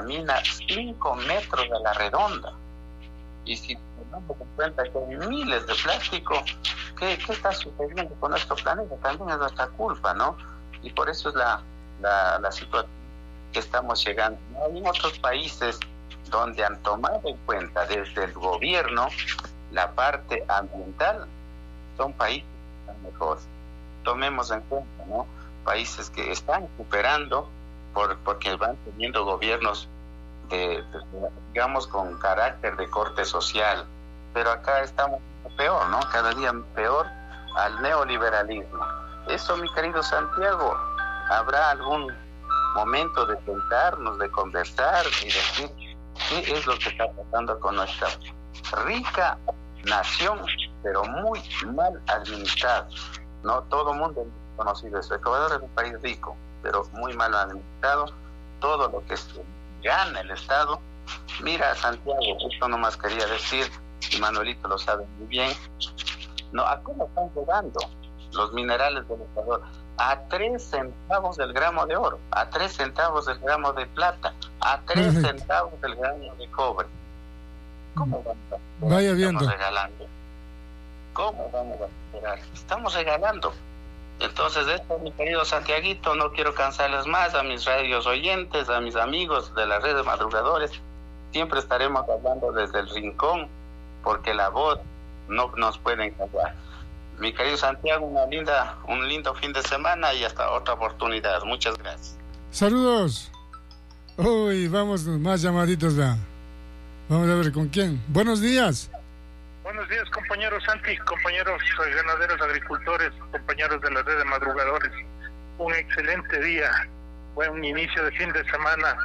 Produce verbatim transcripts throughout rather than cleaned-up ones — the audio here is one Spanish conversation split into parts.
camina cinco metros a la redonda. Y si tomamos en cuenta que hay miles de plástico, ¿qué, qué está sucediendo con nuestro planeta? También es nuestra culpa, ¿no? Y por eso es la, la, la situación que estamos llegando. Hay otros países donde han tomado en cuenta desde el gobierno la parte ambiental, son países que están mejor. Tomemos en cuenta, ¿no? Países que están superando por, porque van teniendo gobiernos de, de, digamos, con carácter de corte social, pero acá estamos peor, ¿no? Cada día peor al neoliberalismo. Eso, mi querido Santiago, ¿habrá algún momento de sentarnos, de conversar y decir qué es lo que está pasando con nuestra rica nación, pero muy mal administrada? No todo el mundo ha conocido eso. Ecuador es un país rico, pero muy mal administrado. Todo lo que se gana el Estado. Mira, Santiago, esto nomás quería decir, y Manuelito lo sabe muy bien. No, ¿a cómo están llegando los minerales del Ecuador? A tres centavos del gramo de oro, a tres centavos del gramo de plata, a tres centavos del gramo de cobre. ¿Cómo vamos a esperar? Vaya viendo. Estamos regalando. ¿Cómo vamos a esperar? Estamos regalando. Entonces, esto, mi querido Santiaguito, no quiero cansarles más a mis radios oyentes, a mis amigos de la red de madrugadores. Siempre estaremos hablando desde el rincón, porque la voz no nos puede callar. Mi querido Santiago, una linda, un lindo fin de semana y hasta otra oportunidad. Muchas gracias. Saludos. Uy, vamos, más llamaditos, ¿verdad? Vamos a ver con quién. Buenos días. Buenos días, compañeros Santi, compañeros ganaderos, agricultores, compañeros de la red de madrugadores. Un excelente día, buen inicio de fin de semana.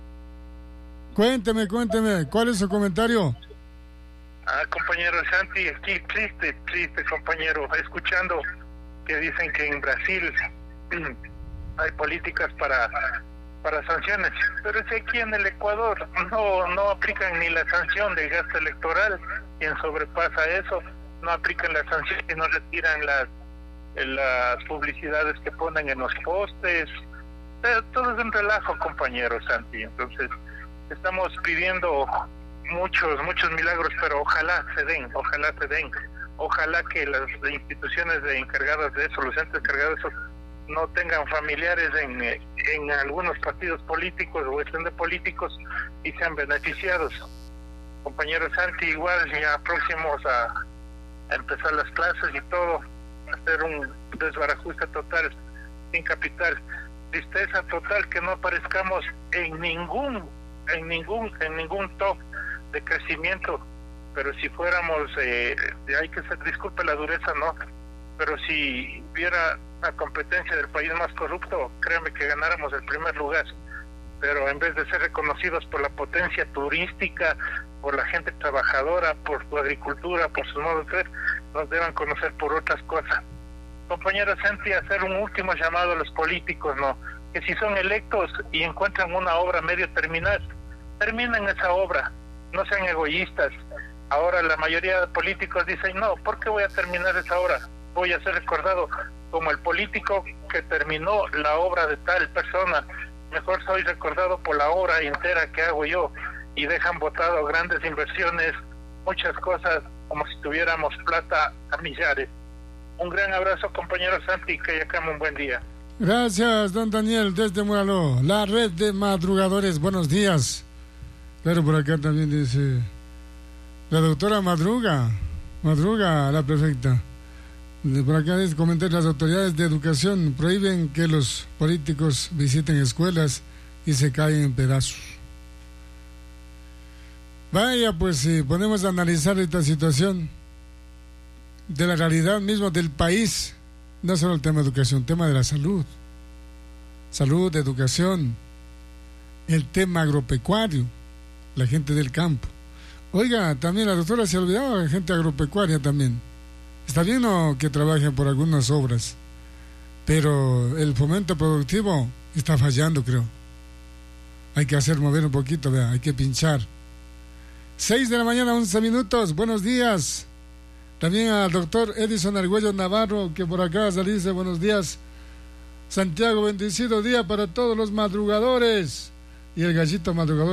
Cuénteme, cuénteme, ¿cuál es su comentario? Ah, compañero Santi, aquí triste, triste, compañero, escuchando que dicen que en Brasil hay políticas para para sanciones, pero es que aquí en el Ecuador no no aplican ni la sanción de gasto electoral. Quien sobrepasa eso no aplican la sanción y no retiran las las publicidades que ponen en los postes. Eh, todo es un relajo, compañero Santi. Entonces estamos pidiendo muchos muchos milagros, pero ojalá se den, ojalá se den, ojalá que las instituciones de encargadas de eso, los entes encargados de eso, no tengan familiares en, en algunos partidos políticos o estén de políticos y sean beneficiados. Compañero Santi, igual ya próximos a, a empezar las clases y todo, hacer un desbarajuste total, sin capital, tristeza total que no aparezcamos en ningún, en ningún, en ningún top de crecimiento, pero si fuéramos, eh, hay que ser, disculpe la dureza, no, pero si hubiera la competencia del país más corrupto, créame que ganáramos el primer lugar, pero en vez de ser reconocidos por la potencia turística, por la gente trabajadora, por su agricultura, por sus modos de ser, nos deben conocer por otras cosas. Compañero Santi, hacer un último llamado a los políticos, ¿no? Que si son electos y encuentran una obra medio terminal, terminen esa obra, no sean egoístas. Ahora la mayoría de políticos dicen, no, ¿por qué voy a terminar esa obra? Voy a ser recordado como el político que terminó la obra de tal persona. Mejor soy recordado por la obra entera que hago yo. Y dejan botado grandes inversiones, muchas cosas, como si tuviéramos plata a millares. Un gran abrazo, compañero Santi, que ya cama un buen día. Gracias, don Daniel, desde Muraló, la red de madrugadores. Buenos días. Claro, por acá también dice la doctora Madruga, Madruga, la prefecta. Por acá dice comentar, las autoridades de educación prohíben que los políticos visiten escuelas y se caen en pedazos. Vaya, pues si ponemos a analizar esta situación de la realidad misma del país, no solo el tema de educación, el tema de la salud, salud, educación, el tema agropecuario, la gente del campo. Oiga, también la doctora se ha olvidado de la gente agropecuaria también. Está bien, ¿no?, que trabajen por algunas obras, pero el fomento productivo está fallando, creo. Hay que hacer mover un poquito, vea, hay que pinchar. Seis de la mañana, once minutos, buenos días. También al doctor Edison Argüello Navarro, que por acá se dice buenos días. Santiago, bendecido día para todos los madrugadores. Y el gallito madrugador